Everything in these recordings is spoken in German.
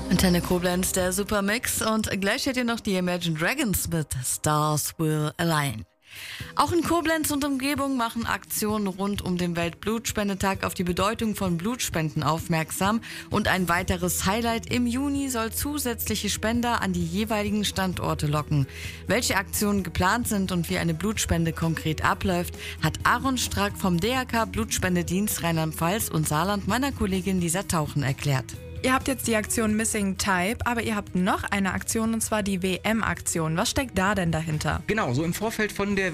Antenne Koblenz, der Supermix, und gleich hört ihr noch die Imagine Dragons mit Stars Will Align. Auch in Koblenz und Umgebung machen Aktionen rund um den Weltblutspendetag auf die Bedeutung von Blutspenden aufmerksam. Und ein weiteres Highlight: im Juni soll zusätzliche Spender an die jeweiligen Standorte locken. Welche Aktionen geplant sind und wie eine Blutspende konkret abläuft, hat Aaron Strack vom DRK Blutspendedienst Rheinland-Pfalz und Saarland meiner Kollegin Lisa Tauchen erklärt. Ihr habt jetzt die Aktion Missing Type, aber ihr habt noch eine Aktion, und zwar die WM-Aktion. Was steckt da denn dahinter? Genau, so im Vorfeld von der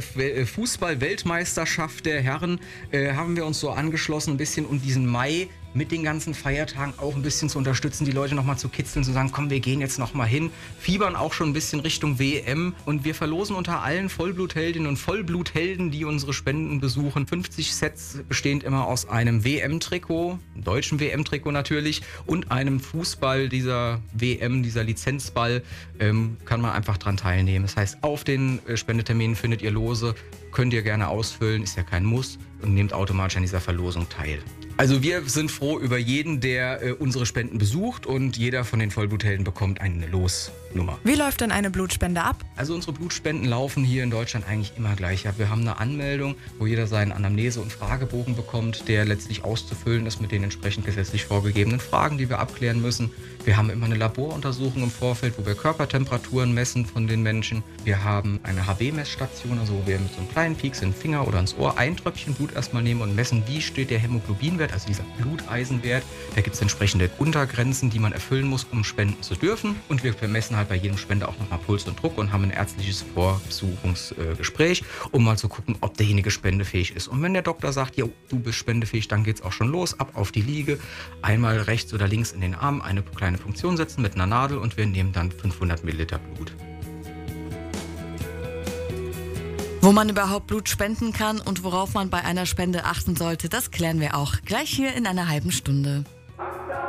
Fußball-Weltmeisterschaft der Herren haben wir uns so angeschlossen, ein bisschen um diesen Mai mit den ganzen Feiertagen auch ein bisschen zu unterstützen, die Leute nochmal zu kitzeln, zu sagen, komm, wir gehen jetzt nochmal hin, fiebern auch schon ein bisschen Richtung WM, und wir verlosen unter allen Vollblutheldinnen und Vollbluthelden, die unsere Spenden besuchen, 50 Sets, bestehend immer aus einem WM-Trikot, einem deutschen WM-Trikot natürlich, und einem Fußball dieser WM, dieser Lizenzball, kann man einfach dran teilnehmen. Das heißt, auf den Spendeterminen findet ihr Lose, könnt ihr gerne ausfüllen, ist ja kein Muss, und nehmt automatisch an dieser Verlosung teil. Also wir sind froh über jeden, der unsere Spenden besucht, und jeder von den Vollbluthelden bekommt eine Losnummer. Wie läuft denn eine Blutspende ab? Also unsere Blutspenden laufen hier in Deutschland eigentlich immer gleich ab. Wir haben eine Anmeldung, wo jeder seinen Anamnese- und Fragebogen bekommt, der letztlich auszufüllen ist mit den entsprechend gesetzlich vorgegebenen Fragen, die wir abklären müssen. Wir haben immer eine Laboruntersuchung im Vorfeld, wo wir Körpertemperaturen messen von den Menschen. Wir haben eine HB-Messstation, also wo wir mit so einem kleinen Pieks in den Finger oder ins Ohr ein Tröpfchen Blut erstmal nehmen und messen, wie steht der Hämoglobinwert, also dieser Bluteisenwert. Da gibt es entsprechende Untergrenzen, die man erfüllen muss, um spenden zu dürfen. Und wir messen halt bei jedem Spender auch nochmal Puls und Druck und haben ein ärztliches Vorbesuchungsgespräch, um mal zu gucken, ob derjenige spendefähig ist. Und wenn der Doktor sagt, ja, du bist spendefähig, dann geht's auch schon los, ab auf die Liege, einmal rechts oder links in den Arm eine kleine Punktion setzen mit einer Nadel, und wir nehmen dann 500 Milliliter Blut. Wo man überhaupt Blut spenden kann und worauf man bei einer Spende achten sollte, das klären wir auch gleich hier in einer halben Stunde.